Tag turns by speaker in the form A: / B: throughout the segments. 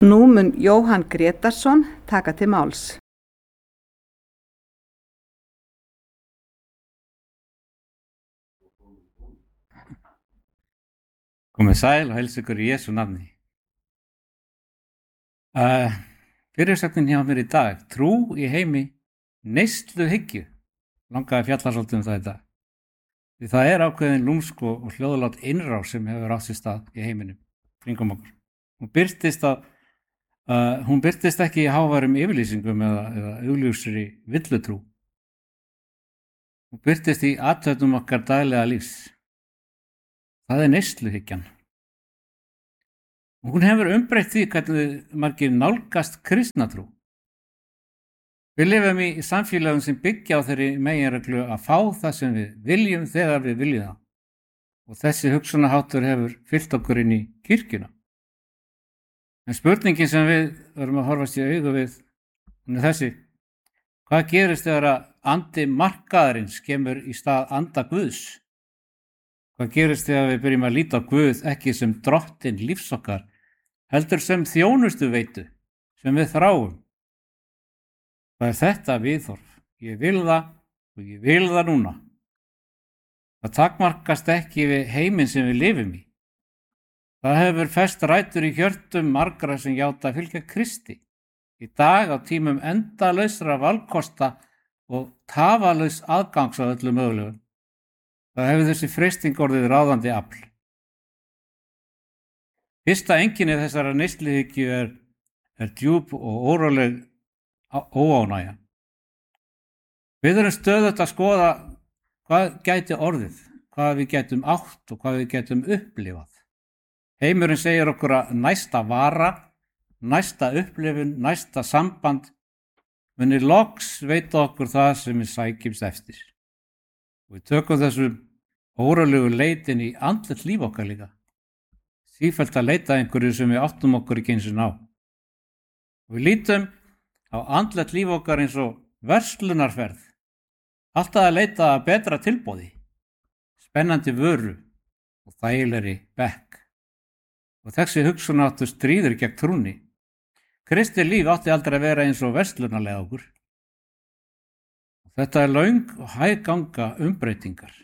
A: Nú mun Jóhann Grétarsson taka til máls.
B: Komið sæl og heilsa ykkur í Jesú nafni. Fyrirsögnin hjá mér í dag, trú í heimi neysluhyggju. Langaði að fjalla svolítið um það í dag. Því það er ákveðin lúmsk og hljóðlát innrás sem hefur átt sér stað í heiminum, kringum okkur. Hún birtist ekki í háværum yfirlýsingum eða augljósri villutrú. Hún birtist í athöfnum okkar daglega lífs. Það er neysluhyggjan. Hún hefur umbreytt því hvernig margir nálgast kristnatrú. Við lifum í samfélagum sem byggja á þeirri meginreglu að fá það sem við viljum þegar við viljum það. Og þessi hugsunarháttur hefur fylgt okkur inn í kirkjuna. En spurningin sem við verðum að horfast í augu við er þessi: hvað gerist þegar að andi markaðarins kemur í stað anda Guðs? Hvað gerist þegar við byrjum að líta á Guð ekki sem drottinn lífs okkar, heldur sem þjónustu veitu sem við þráum? Það er þetta viðhorf. Ég vil það og ég vil það núna. Það takmarkast ekki við heiminn sem við lifum í. Það hefur fest rætur í hjörtum margra sem játa að fylgja Kristi. Í dag á tímum endalausra valkosta og tafalaus aðgangs á öllu mögulegum. Það hefur þessi freisting orðið ráðandi afl. Fyrsta einkenni þessara neysluhyggju er djúp og óróleg óánægja. Við erum stöðugt að skoða hvað gæti orðið, hvað við gætum átt og hvað við gætum upplifað. Heimurinn segir okkur að næsta vara, næsta upplifun, næsta samband muni loks veita okkur það sem við sækjumst eftir. Við tökum þessu órólegu leitin í andlegt líf okkar líka. Sífellt að leita einhverju sem við áttum okkur ekki eins og ná. Við lítum á andlegt líf okkar eins og verslunarferð. Alltaf að leita að betra tilboði, spennandi vöru og þægilegri bekk. Og þessi hugsunarháttur stríður gegn trúnni. Kristi líf átti aldrei að vera eins og verslunarlega okkur. Þetta er löng og hægganga umbreytingar.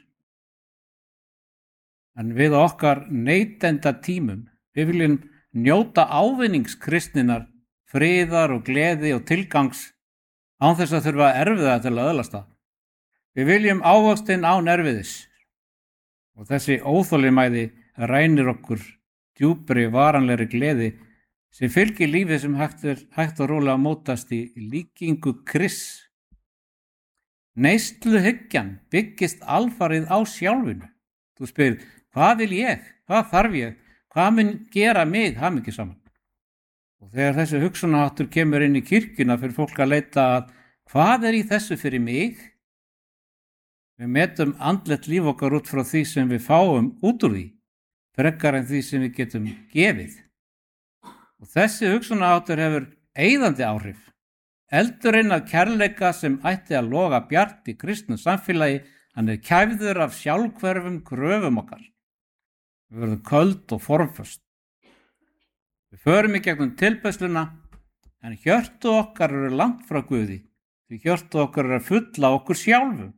B: En við okkar neytenda tímum, við viljum njóta ávinnings kristninnar, friðar og gleði og tilgangs án þess að þurfa að erfiða til að öðlast það. Við viljum ávöxtinn án erfiðis. Og þessi óþolinmæði rænir okkur djúpri varanlegri gleði sem fylgir lífið sem hægt og rólega mótast í líkingu Krists. Neysluhyggjan byggist alfarið á sjálfinu. Þú spyrir, hvað vil ég? Hvað þarf ég? Hvað mun gera mig hamingjusaman? Og þegar þessi hugsunarháttur kemur inn í kirkjuna fyrir fólk að leita að hvað er í þessu fyrir mig? Við metum andlegt líf okkar út frá því sem við fáum út úr því, frekar en því sem við getum gefið. Og þessi hugsunarháttur hefur eyðandi áhrif. Eldurinn af kærleika sem ætti að loga bjart í kristnu samfélagi, hann er kæfður af sjálfhverfum kröfum okkar. Við verðum köld og formföst. Við förum í gegnum tilbeiðsluna, en hjörtu okkar eru langt frá Guði, því hjörtu okkar eru fulla okkur sjálfum.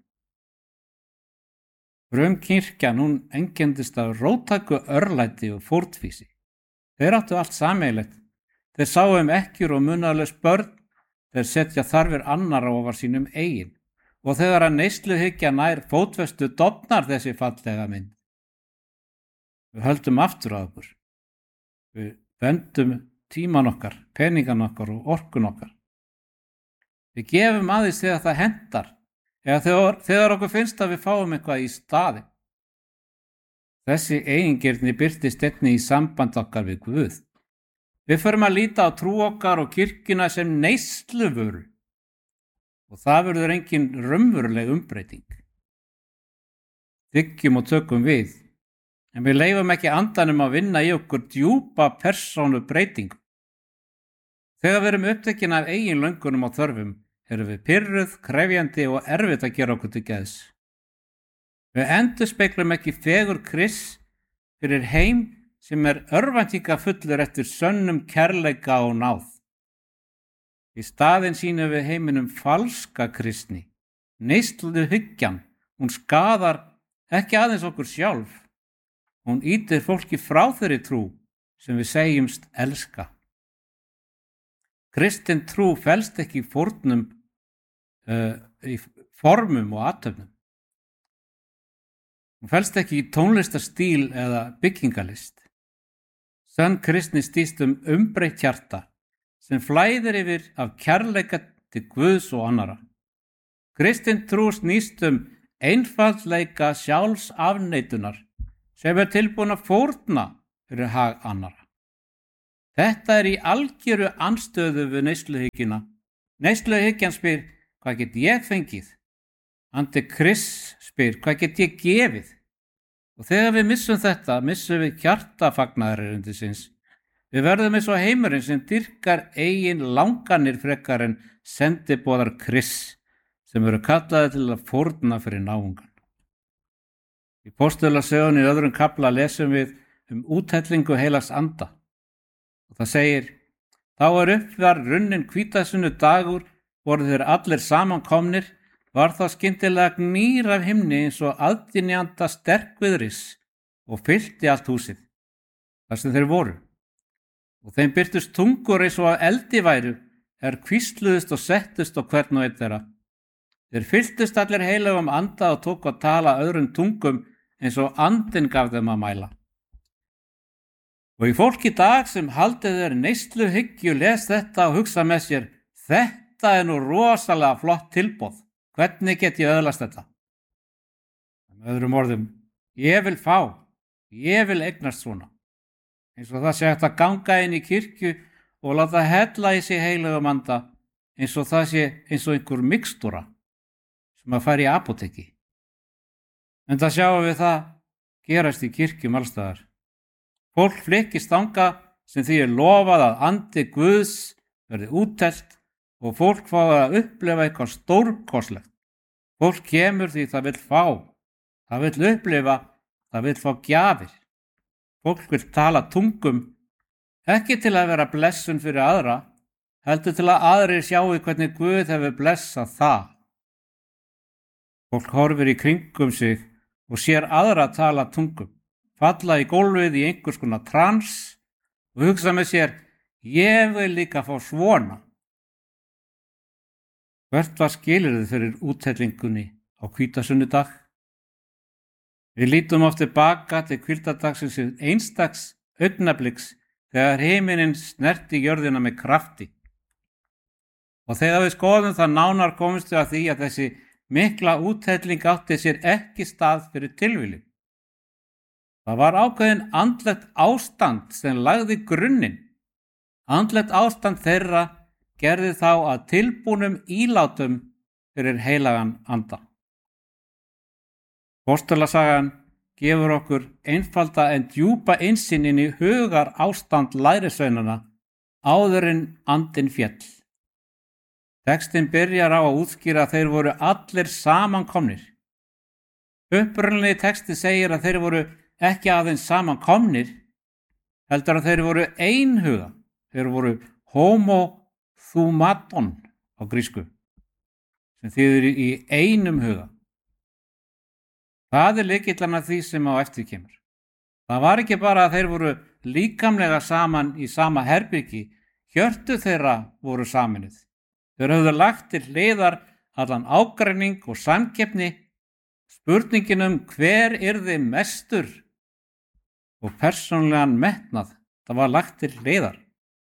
B: Frumkirkjan, hún einkennist af róttæku örlæti og fórnfýsi. Þeir áttu allt sameiginlegt. Þeir sáu ekkjur og munaðarlaus börn, þeir setja þarfir annarra ofar sínum eigin. Og þegar að neysluhyggja nær fótfestu dofnar þessi fallega mynd. Við höldum aftur á okkur. Við vendum tíman okkar, peningan okkar og orkun okkar. Við gefum aðeins þegar það hentar, eða þegar okkur finnst að við fáum eitthvað í staði. Þessi eigingirni birtist einnig í samband okkar við Guð. Við förum að líta á trú okkar og kirkjuna sem neysluvöru. Og það verður engin raunveruleg umbreyting. Þiggjum og tökum við, en við leyfum ekki andanum að vinna í okkur djúpa persónu breytingu. Þegar við erum upptekin af eigin löngunum og þörfum, erum við pirruð, krefjandi og erfitt að gera okkur til geðs. Við endurspeglum ekki fegur Krists fyrir heim sem örvæntingafullur eftir sönnum kærleika og náð. Í staðinn sýnum við heiminum falska kristni. Neysluhyggjan, hún skaðar ekki aðeins okkur sjálf. Hún ýtir fólki frá þeirri trú sem við segjumst elska. Kristin trú felst ekki í fórnum, í formum og athöfnum. Hún felst ekki í tónlistarstíl eða byggingalist. Sönn kristni snýst umbreytt hjarta sem flæðir yfir af kærleika til Guðs og annarra. Kristin trú snýst einfaldleika sjálfsafneitunar sem tilbúin að fórna fyrir hag annarra. Þetta í algjöru andstöðu við neysluhyggjuna. Neysluhyggjan spyr, hvað get ég fengið? Antikrist spyr, hvað get ég gefið? Og þegar við missum þetta, missum við hjartafagnaðarerindisins. Við verðum eins og heimurinn sem dyrkar eigin langanir frekar en sendiboðar Krists sem eru kallaði til að fórna fyrir náungan. Í Póstulasögunni í öðrum kafla lesum við úthellingu heilags anda. Og það segir, þá uppvar runnin hvítasunnu dagur, voru þeir allir samankomnir, var þá skyndilega gnýr af himni eins og aðdynjanda sterkviðris og fyllti allt húsið, þar sem þeir voru. Og þeim birtust tungur eins og eldi væru, hvísluðust og settust á hvern og einn þeirra. Þeir fylltust allir heilagum anda og tóku að tala öðrum tungum eins og andinn gaf þeim að mæla. Og í fólk í dag sem haldið þeir neysluhyggju les þetta og hugsa með sér, þetta nú rosalega flott tilboð, hvernig get ég öðlast þetta? Með öðrum orðum, ég vil fá, ég vil eignast svona. Eins og það sé hægt að ganga inn í kirkju og láta hella í sig heilagum anda, eins og það sé eins og einhver mikstúra sem að fara í apóteki. En það sjáum við það gerast í kirkjum allstaðar. Fólk flykkist þangað sem því lofað að andi Guðs verði úttelt og fólk fái að upplifa eitthvað stórkostlegt. Fólk kemur því það vill fá, það vill upplifa, það vill fá gjafir. Fólk vill tala tungum, ekki til að vera blessun fyrir aðra, heldur til að aðrir sjáu hvernig Guð hefur blessað það. Fólk horfir í kringum sig og sér aðra tala tungum, falla í gólfið í einhvers konar trans og hugsa með sér, ég vil líka fá svona. Hvert var skilyrðið fyrir úthellingunni á hvítasunnudag? Við lítum oft tilbaka til hvíldardagsins einstaks augnabliks þegar himinninn snerti jörðina með krafti. Og þegar við skoðum það nánar komumst við að því að þessi mikla úthelling átti sér ekki stað fyrir tilviljun. Það var ákveðin andlegt ástand sem lagði grunninn. Andlegt ástand þeirra gerði þá að tilbúnum ílátum fyrir heilagan anda. Póstulasagan gefur okkur einfalda en djúpa innsýn inn í hugar ástand lærisveinana áður en andinn féll. Textinn byrjar á að útskýra að þeir voru allir samankomnir. Upprunalegi texti segir að þeir voru ekki aðeins samankomnir, heldur að þeir voru einhuga. Þeir voru homothumaton á grísku, sem þýðir í einum huga. Það lykillinn að því sem á eftir kemur. Það var ekki bara að þeir voru líkamlega saman í sama herbyggi, hjörtu þeirra voru saminuð. Þeir höfðu lagt til hliðar allan ágreining og samkeppni, spurningin hver yrði mestur og persónulegan metnað, það var lagt til hliðar.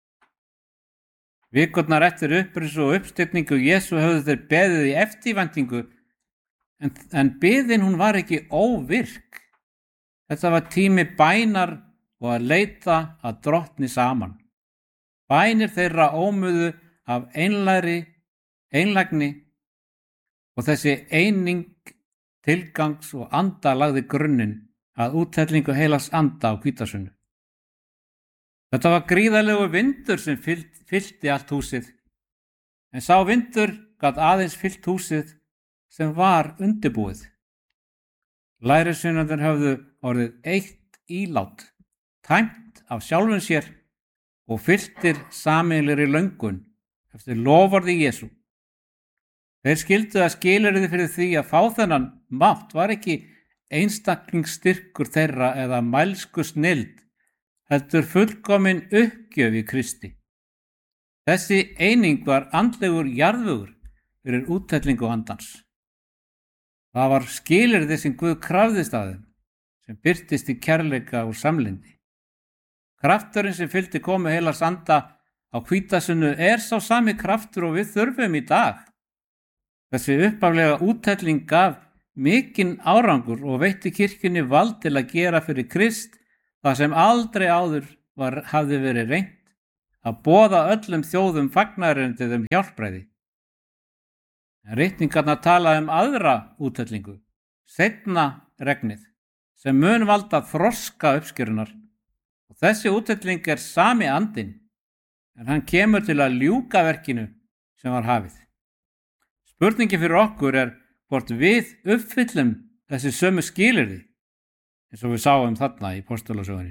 B: Vikurnar eftir upprisu og uppstillingu Jesú höfðu þeir beðið í eftirvæntingu, en biðin hún var ekki óvirk. Þetta var tími bænar og að leita að drottni saman. Bænir þeirra ómuðu af einlægni og þessi eining tilgangs og anda lagði grunninn að úthellingu heilags anda á hvítasunnu. Þetta var gríðarlegur vindur sem fyllti allt húsið, en sá vindur gat aðeins fyllt húsið sem var undirbúið. Lærisveinarnir höfðu orðið eitt ílát, tæmt af sjálfum sér og fylltir sameiginlegri löngun eftir loforði Jesú. Þeir skildu að skilyrði fyrir því að fá þennan mátt var ekki einstaklingsstyrkur þeirra eða mælsku snilld, heldur fullkomin uppgjöf í Kristi. Þessi eining var andlegur jarðvegur fyrir úttellingu andans. Það var skilyrði sem Guð krafðist af þeim, sem birtist í kærleika og samlyndi. Krafturinn sem fylgdi komu heilags anda á hvítasunnu sá sami kraftur og við þurfum í dag. Þessi upphaflega úttelling gaf mikinn árangur og veitti kirkjunni vald til að gera fyrir Krist það sem aldrei áður hafði verið reynt, að boða öllum þjóðum fagnaðarerindið hjálpræði. En ritningarnar tala aðra úttellingu, seinna regnið, sem mun valda þroska uppskerunar. Og þessi úttelling sami andinn, en hann kemur til að ljúka verkinu sem var hafið. Spurningin fyrir okkur hvort við uppfyllum þessi sömu skilyrði, eins og við sáum þarna í Postulasögunni.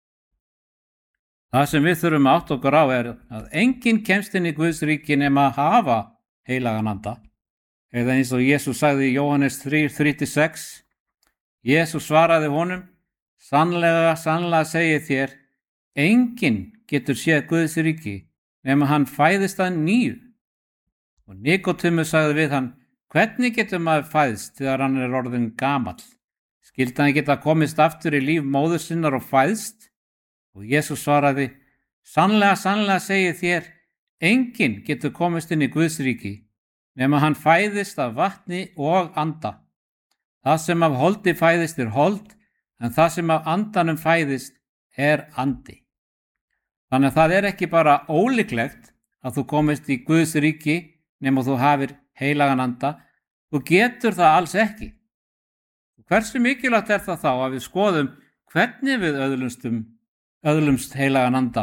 B: Það sem við þurfum að átta okkur á að enginn kemst inn í Guðs ríki nema að hafa heilagan anda. Eða eins og Jesús sagði í Jóhannes 3:3-6. Jesús svaraði honum: Sannlega, sannlega segi þér, enginn getur séð Guðs ríki nema hann fæðist að nýju. Og Nikódemus sagði við hann: Hvernig getur maður fæðst þegar hann orðinn gamall? Skyldi hann geta komist aftur í líf móður sinnar og fæðst? Og Jesús svaraði: Sannlega, sannlega segi þér, enginn getur komist inn í Guðs ríki nema hann fæðist af vatni og anda. Það sem af holdi fæðist hold, en það sem af andanum fæðist andi. Þannig að það ekki bara ólíklegt að þú komist í Guðs ríki nema þú hafir heilagan anda, þú getur það alls ekki. Hversu mikilvægt það þá að við skoðum hvernig við öðlumst heilagan anda?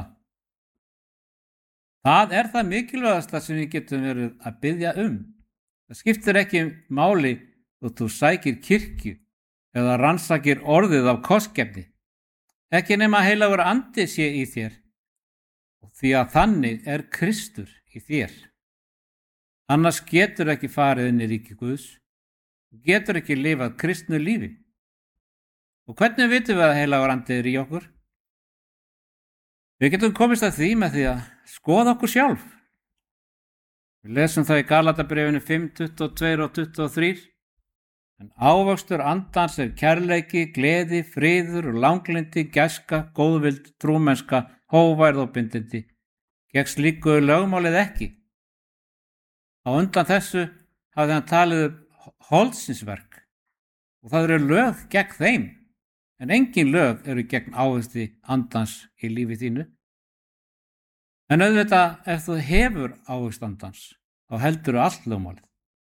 B: Það það mikilvægasta sem við getum verið að biðja um. Það skiptir ekki máli þótt þú sækir kirkju eða rannsakir orðið af kostgæfni. Ekki nema heilagur andi sé í þér, og því að þannig Kristur í þér. Annars getur ekki farið inn í ríki Guðs, getur ekki lifað kristnu lífi. Og hvernig vitum við að heilagur andi í okkur? Við getum komist að því með því að skoða okkur sjálf. Við lesum það í Galatabréfinu 5:22-23. En ávöxtur andans kærleiki, gleði, friður og langlyndi, gæska, góðvild, trúmennska, hógværð og bindindi. Gegn slíku lögmálið ekki. Á undan þessu hafði hann talið holdsins-verk, og það eru lög gegn þeim, en engin lög eru gegn ávexti andans í lífi þínu. En auðvitað, ef þú hefur ávexti andans, þá heldur allt lögmálið.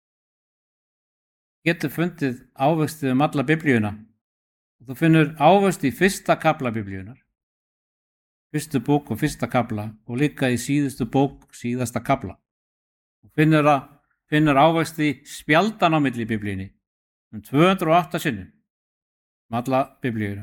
B: Getur fundið ávexti alla biblíuna, og þú finnur ávexti í 1. kafla biblíunar, 1. bók og 1. kafla, og líka í síðustu bók, síðasta kafla. Og finnur ávexti spjaldan á milli biblíunni 208 sinnum alla biblíuna.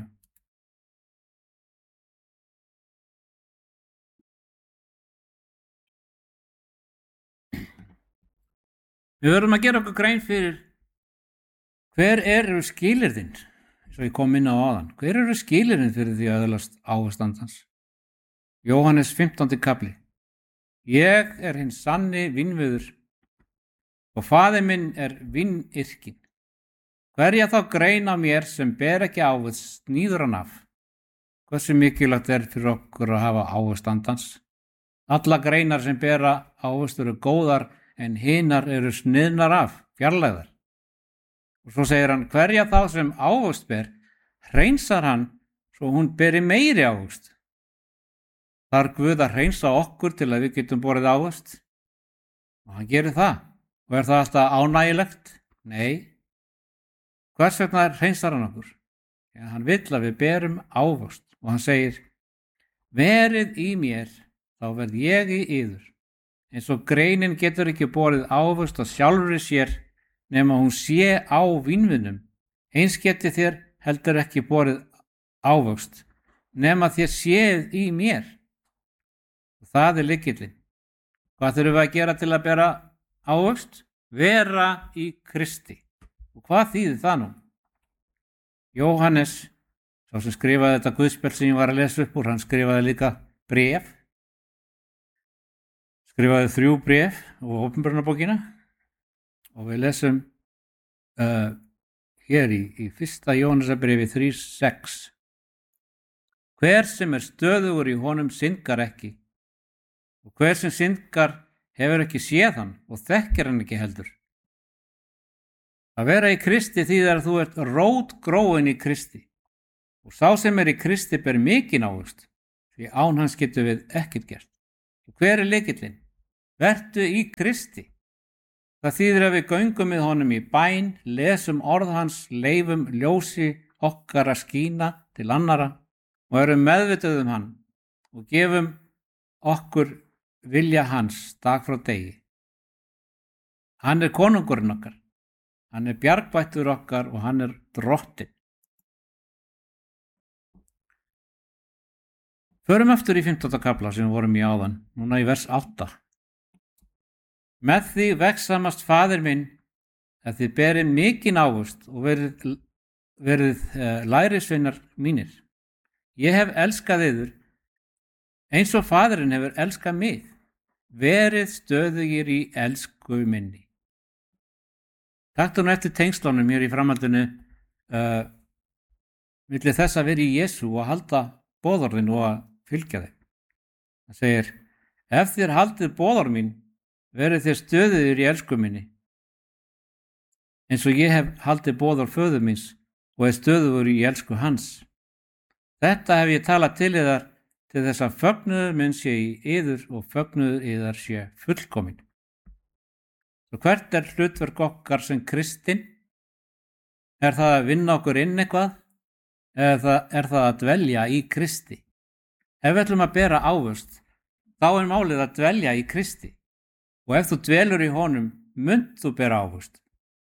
B: Við verðum að gera okkur grein fyrir hver eru skilyrðin, eins og ég kom inn á áðan. Hver eru skilyrðin fyrir því að öðlast ávexti andans? Jóhannes 15. kafli. Ég hinn sanni vínviður og faðir minn vínyrkinn. Hverja þá grein á mér sem ber ekki ávexti sníður hann af. Hversu mikilvægt fyrir okkur að hafa ávexti andans? Alla greinar sem bera ávexti eru góðar, en hinar eru sniðnar af, fjarlægðar. Og svo segir hann: hverja þá sem ávexti ber, hreinsar hann svo hún beri meiri ávexti. Þarf Guð að hreinsa okkur til að við getum borið ávexti? Og hann gerir það. Og það alltaf ánægilegt? Nei. Hvers vegna hreinsar hann okkur? Ja, hann vill að við berum ávexti. Og hann segir: verið í mér, þá verð ég í yður. Eins og greinin getur ekki borið ávexti að sjálfri sér nema hún sé á vínviðnum. Eins geti þér heldur ekki borið ávexti nema þér séð í mér. Og það er lykillinn. Hvað þurfum við að gera til að bera ávöxt? Vera í Kristi. Og hvað þýðir það nú? Jóhannes, sá sem skrifaði þetta guðspjall sem ég var að lesa upp úr, hann skrifaði líka bréf. Skrifaði 3 bréf og Opinberunarbókina. Og við lesum hér í 1. Jóhannesarbréfi 3:6. Hver sem er stöðugur í honum syndgar ekki, og hver sem syndgar hefur ekki séð hann og þekkir hann ekki heldur. Að vera í Kristi þýðir að þú ert rótgróin í Kristi, og sá sem er í Kristi ber mikinn ávöxt, því án hans getum við ekkert gert. Og hver er lykillinn? Vertu í Kristi. Það þýðir að við göngum með honum í bæn, lesum orð hans, leifum ljósi okkar að skína til annara og erum meðvituð hann og gefum okkur vilja hans dag frá degi. Hann er konungurinn okkar, hann er bjargbættur okkar og hann er drottinn. Förum aftur í 15. kafla sem við vorum í áðan, núna í vers 8. Með því vegsamast faðir minn að þið berið mikinn ávöxt og verið lærisveinar mínir. Ég hef elskað yður eins og faðirinn hefur elskað mig. Verið stöðugir í elsku minni. Taktu nú eftir tengslunum hér í framhaldinu milli þess að vera í Jesú og halda boðorðin og að fylgja þeim. Það segir, ef þér haldið boðorð mín, verið þér stöðugir í elsku minni, eins og ég hef haldið boðorð föður míns og er stöðugur í elsku hans. Þetta hef ég talað til yðar til þess að fögnuður minn sé í yður og fögnuður yðar sé fullkomin. Og hvert er hlutverk okkar sem kristinn? Er það að vinna okkur inn eitthvað? Eða er það að dvelja í Kristi? Ef við ætlum að bera ávöxt, þá er málið að dvelja í Kristi. Og ef þú dvelur í honum, munt þú bera ávöxt.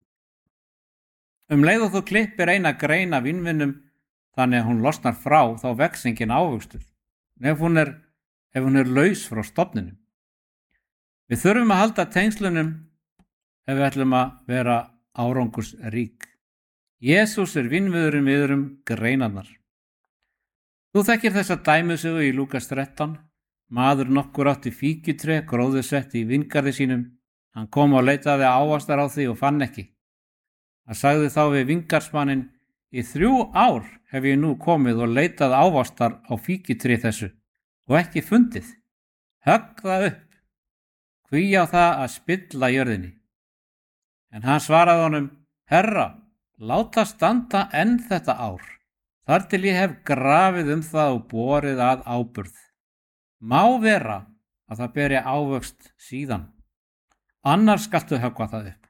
B: Leið og þú klippir eina grein af vínvinnum, þannig að hún losnar frá, þá vex enginn ávöxtur. Ef hún er laus frá stofninum. Við þurfum að halda tengslunum ef við ætlum að vera árangursrík. Jesús er vínviðurinn við erum greinarnar. Þú þekkir þessa dæmisögu í Lúkas 13. Maður nokkur átti fíkjutré gróðursett í vingarði sínum. Hann kom og leitaði ávastar á því og fann ekki. Hann sagði þá við vingarsmanninn, í 3 ár hef ég nú komið og leitað ávastar á fíkjutré þessu og ekki fundið. Högg það upp. Hví á það að spilla jörðinni? En hann svaraði honum, Herra, láta standa enn þetta ár, þar til ég hef grafið það og borið að áburð. Má vera að það beri ávöxt síðan, annars skaltu höggva það upp.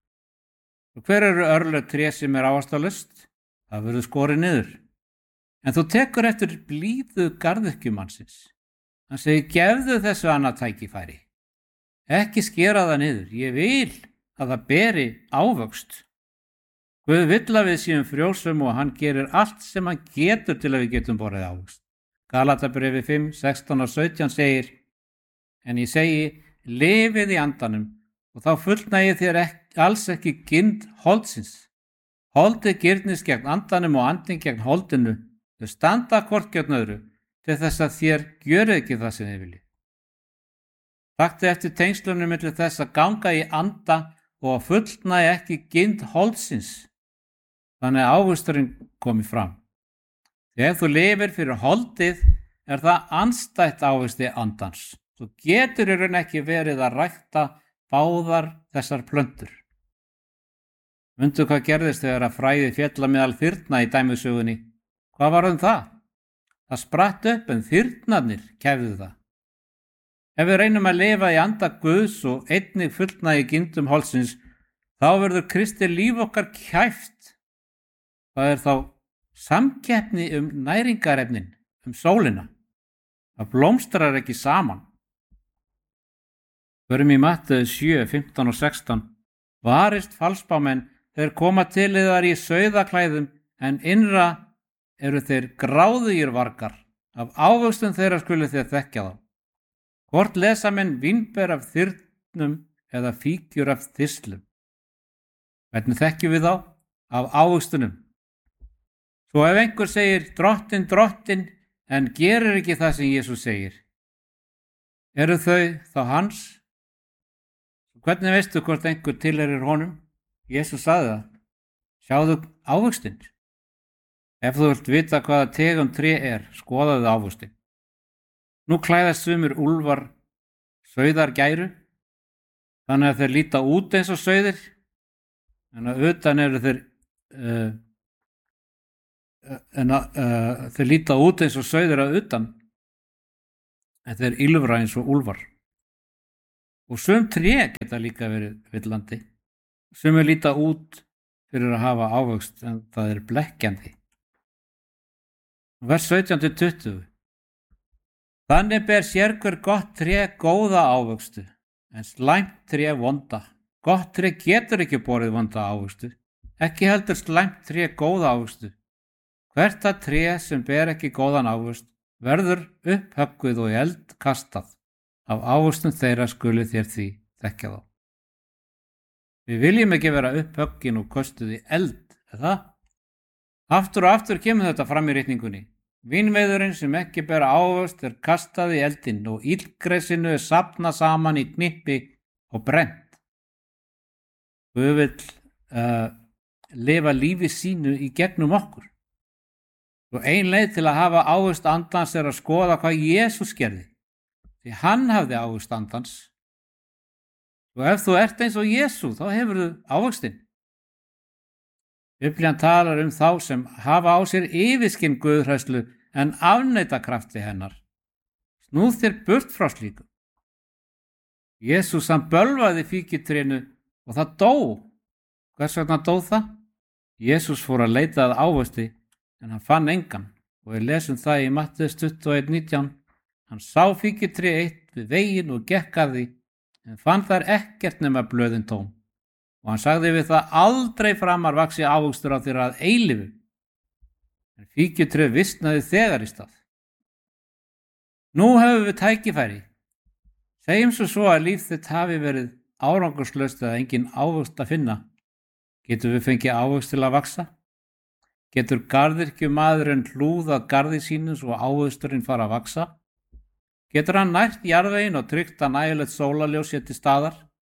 B: Og hver eru örlög tré sem er ávaxtalaust? Það verður skorið niður. En þú tekur eftir blíðu garðyrkjumannsins. Hann segir, gefðu þessu annað tækifæri. Ekki skera það niður, ég vil að það beri ávöxt. Guð vill að við séum frjósum og hann gerir allt sem hann getur til að við getum borið ávöxt. Galatabréfi 5, 16 og 17 segir, en ég segi, lifið í andanum og þá fullnægi þér alls ekki girnd holdsins. Holdið girnist gegn andanum og andin gegn holdinu. Þau standa hvort gegn öðru til þess að þér gjörið ekki það sem þið viljið. Taktu eftir tengslunum milli þess að ganga í anda og að fullnægi ekki girnd holdsins. Þannig að ávöxturinn komi fram. Þegar þú lifir fyrir holdið er það andstætt ávexti andans. Þú getur í raun ekki verið að rækta báðar þessar plöntur. Mundu hvað gerðist þegar að fræði félla meðal þyrna í dæmisögunni? Hvað var það? Það spratt upp en þyrnarnir kæfðu það. Ef við reynum að lifa í anda Guðs og einnig fullnægi gindum holdsins, þá verður Kristi líf okkar kæft. Það er þá samkeppni næringarefnin, sólina. Það blómstrar ekki saman. Förum í Matteus 7, 15 og 16. Varist falsbámenn, þeir koma til yðar í sauðaklæðum, en innra eru þeir gráðugir vargar. Af ávöxtum þeirra skuluð þér þekkja þá. Hvort lesa menn vínber af þyrnum eða fíkjur af þyrslum? Hvernig þekkjum við þá? Af ávöxtunum. Svo ef einhver segir drottin, drottin, en gerir ekki það sem Jesús segir, eru þau þá hans? Hvernig veistu hvort einhver tilheyrir honum? Jesús sagði það. Sjáðu ávöxtin. Ef þú vilt vita hvaða tegund tré skoðaðu ávöxtin. Nú klæðast sumir úlfar sauðargæru, þannig að þeir líta út eins og sauðir, en að utan eru þeir þeir líta út eins og sauðir að utan, en þeir ýlfra eins og úlfar. Og sum tré geta líka verið villandi. Sumir líta út fyrir að hafa ávöxt, en það er blekkjandi. Vers 17-20. Þannig ber sérhver gott tré góða ávöxtu, en slæmt tré vonda. Gott tré getur ekki borið vonda ávöxtu, ekki heldur slæmt tré góða ávöxtu. Hvert að tré sem ber ekki góðan ávöxt verður upphöggvið og í eld kastað. Af ávöxtum þeirra skuluð þér því þekkja þá. Við viljum ekki vera upphöggin og köstuð í eld, eða? Aftur og aftur kemur þetta fram í ritningunni. Vínveiðurinn sem ekki bera ávöxt kastað í eldinn og illgresinu safnað saman í knippi og brennt. Guð vill lifa lífi sínu í gegnum okkur. Og ein leið til að hafa ávöxt andans að skoða hvað Jesús gerði. Því hann hafði ávöxt andans. Og ef þú ert eins og Jesú, þá hefur þú ávöxtinn. Biblían talar þá sem hafa á sér yfirskinn guðhræðslu en afneita krafti hennar. Snúð þér burt frá slíkum. Jesús hann bölvaði fíkjutrénu og það dó. Hvers vegna dó það? Jesús fór að leita að ávöxti en hann fann engan, og við lesum það í Matteus 21:19. Hann sá fíkjutré eitt við veginn og gekk að því, en fann þar ekkert nema blöðin tóm. Og hann sagði við það, aldrei framar vaxi ávöxtur á þér að eilífu. En fíkjutré vistnaði þegar í stað. Nú höfum við tækifæri. Segjum svo að líf þitt hafi verið árangurslaust eða engin ávöxt að finna. Getum við fengið ávöxt til að vaxa? Getur garðyrkjumaðurinn hlúðað garði sínu svo ávöxturinn fara að vaxa? Getur hann nært jarðveginn og tryggt að nægilegt sólarljós sé til staðar?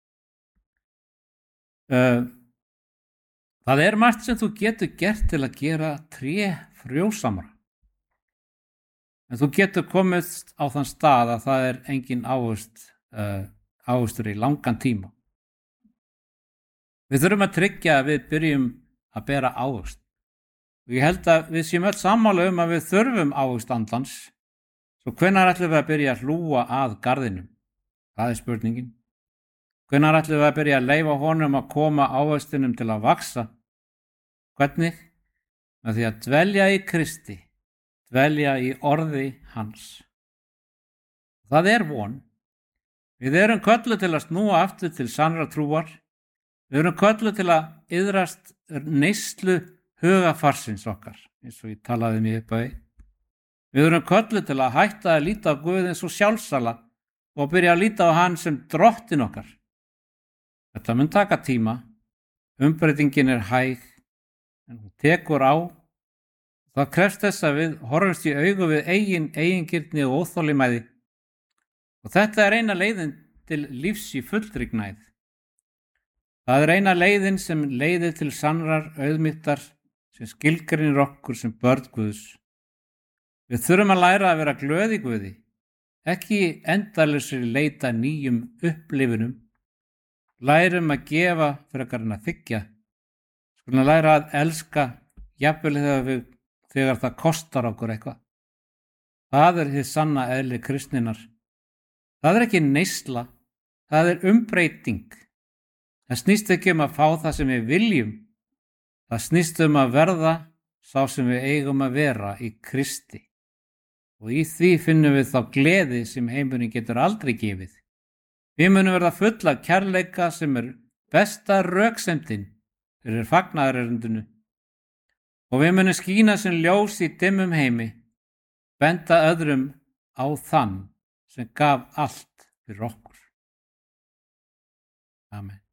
B: Það er margt sem þú getur gert til að gera tré frjósamara. En þú getur komist á þann stað að það er engin ávöxtur í langan tíma. Við þurfum að tryggja að við byrjum að bera ávöxt. Og ég held að við séum öll sammála að við þurfum ávöxt andans. Svo hvenær ætlum við að byrja að hlúa að garðinum? Það er spurningin. Hvenær ætlum við að byrja að leyfa honum að koma ávöxtinum til að vaxa? Hvernig? Með því að dvelja í Kristi, dvelja í orði hans. Það er von. Við erum kölluð til að snúa aftur til sannrar trúar. Við erum kölluð til að iðrast neyslu hugafarsins okkar, eins og ég talaði mér upp á því. Við erum kölluð til að hætta að líta á Guð eins og sjálfsala og byrja að líta á hann sem drottin okkar. Þetta mun taka tíma, umbreytingin er hæg, en hún tekur á. Það krefst þess að við horfumst í augu við eigingirni og óþolinmæði. Og þetta er eina leiðin til lífs í fullri gnægð. Það er eina leiðin sem leiðir til sannrar auðmýktar sem skilgreinir okkur sem börn Guðs. Við þurfum að læra að vera glöð í Guði, ekki endalausri leita nýjum upplifunum. Lærum að gefa frekar en að þiggja. Skulum læra að elska jafnvel þegar það kostar okkur eitthvað. Það er hið sanna eðli kristninnar. Það er ekki neysla, það er umbreyting. Það snýst ekki að fá það sem við viljum. Það snýst að verða sá sem við eigum að vera í Kristi. Og í því finnum við þá gleði sem heimurinn getur aldrei gefið. Við munum verða full af kærleika sem er besta röksemdin fyrir fagnaðarerindinu. Og við munum skína sem ljós í dimmum heimi. benda öðrum á þann sem gaf allt fyrir okkur. Amen.